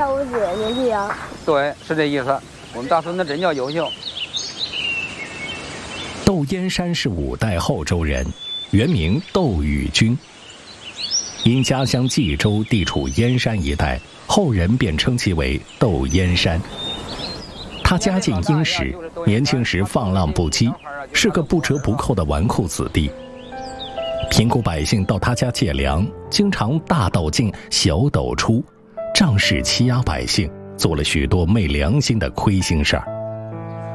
叫五子年纪阳。 对，是这意思。我们大孙子真叫优秀。 窦燕山是5代后周人，原名窦宇君。因家乡冀州地处燕山一带，后人便称其为窦燕山。他家境殷实，年轻时放浪不羁，是个不折不扣的纨绔子弟。贫苦百姓到他家借粮，经常大斗进小斗出，仗势欺压百姓，做了许多昧良心的亏心事儿。